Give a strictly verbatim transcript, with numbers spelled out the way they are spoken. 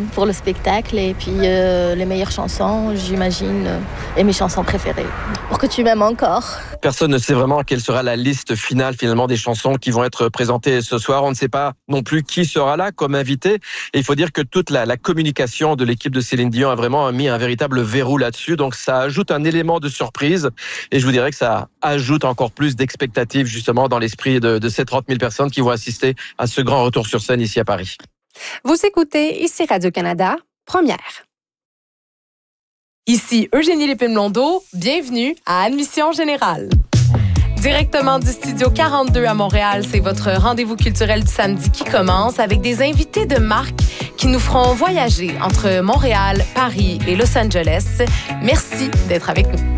pour le spectacle et puis euh, les meilleures chansons, j'imagine, euh, et mes chansons préférées. Pour que tu m'aimes encore. Personne ne sait vraiment quelle sera la liste finale finalement des chansons qui vont être présentées ce soir. On ne sait pas non plus qui sera là comme invité. Et il faut dire que toute la, la communication de l'équipe de Céline Dion a vraiment mis un véritable verrou là-dessus. Donc ça ajoute un élément de surprise. Et je vous dirais que ça ajoute encore plus d'expectatives justement dans l'esprit de, de ces trente mille personnes qui vont assister à ce grand retour sur scène ici à Paris. Vous écoutez ici Radio-Canada, première. Ici Eugénie Lépine-Blondeau, bienvenue à Admission Générale. Directement du Studio quarante-deux à Montréal, c'est votre rendez-vous culturel du samedi qui commence avec des invités de marque qui nous feront voyager entre Montréal, Paris et Los Angeles. Merci d'être avec nous.